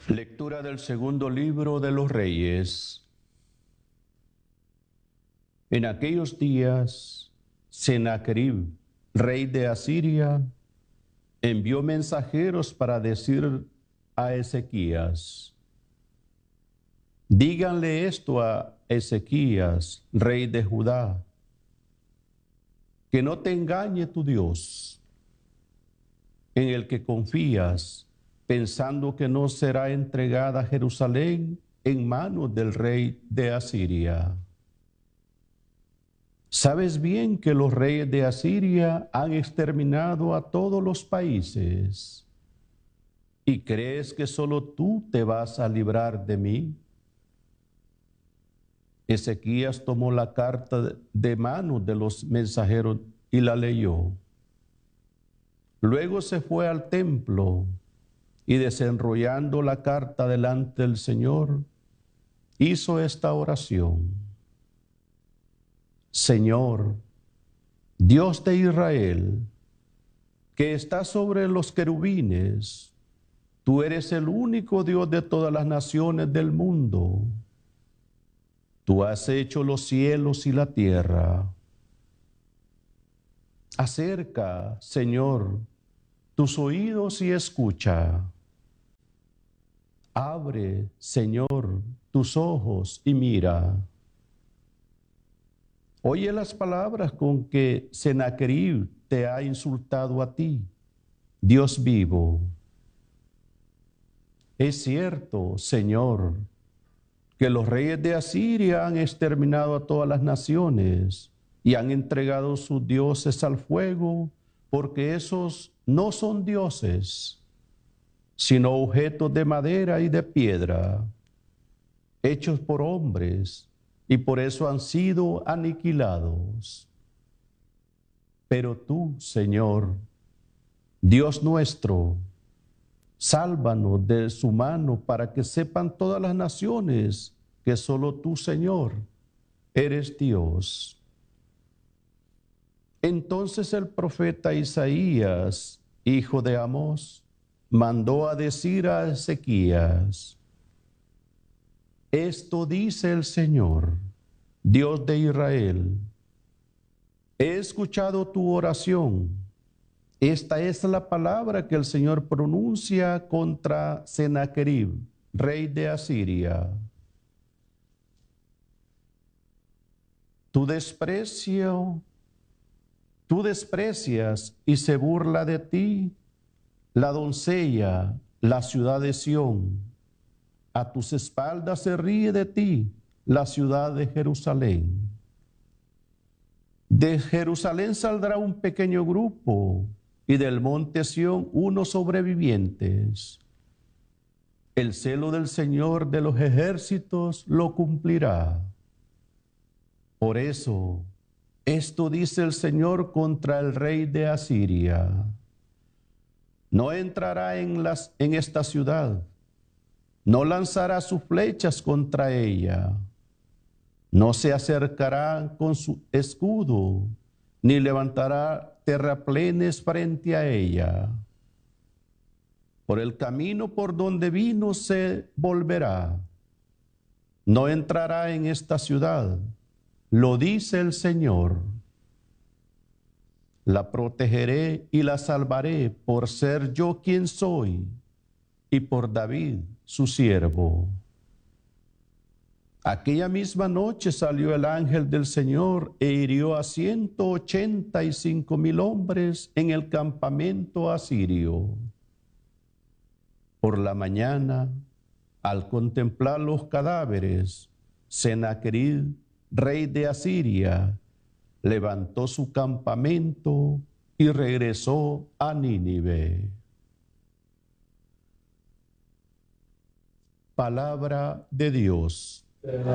Lectura del segundo libro de los Reyes. En aquellos días, Sennacherib, rey de Asiria, envió mensajeros para decir a Ezequías: díganle esto a Ezequías, rey de Judá, que no te engañe tu Dios, en el que confías, pensando que no será entregada Jerusalén en manos del rey de Asiria. Sabes bien que los reyes de Asiria han exterminado a todos los países. ¿Y crees que solo tú te vas a librar de mí? Ezequías tomó la carta de manos de los mensajeros y la leyó. Luego se fue al templo y, desenrollando la carta delante del Señor, hizo esta oración: Señor, Dios de Israel, que estás sobre los querubines, tú eres el único Dios de todas las naciones del mundo. Tú has hecho los cielos y la tierra. Acerca, Señor, tus oídos y escucha. Abre, Señor, tus ojos y mira. Oye las palabras con que Sennacherib te ha insultado a ti, Dios vivo. Es cierto, Señor, que los reyes de Asiria han exterminado a todas las naciones y han entregado sus dioses al fuego, porque esos no son dioses, sino objetos de madera y de piedra, hechos por hombres, y por eso han sido aniquilados. Pero tú, Señor, Dios nuestro, sálvanos de su mano para que sepan todas las naciones que solo tú, Señor, eres Dios. Entonces el profeta Isaías, hijo de Amós, mandó a decir a Ezequías: esto dice el Señor, Dios de Israel: he escuchado tu oración. Esta es la palabra que el Señor pronuncia contra Sennacherib, rey de Asiria. Tú desprecias y se burla de ti la doncella, la ciudad de Sión. A tus espaldas se ríe de ti la ciudad de Jerusalén. De Jerusalén saldrá un pequeño grupo, y del monte Sión unos sobrevivientes. El celo del Señor de los ejércitos lo cumplirá. Por eso, esto dice el Señor contra el rey de Asiria: no entrará en esta ciudad, no lanzará sus flechas contra ella, no se acercará con su escudo, ni levantará terraplenes frente a ella. Por el camino por donde vino se volverá. No entrará en esta ciudad, lo dice el Señor. La protegeré y la salvaré por ser yo quien soy y por David, su siervo. Aquella misma noche salió el ángel del Señor e hirió a 185,000 hombres en el campamento asirio. Por la mañana, al contemplar los cadáveres, Sennacherib, rey de Asiria, levantó su campamento y regresó a Nínive. Palabra de Dios.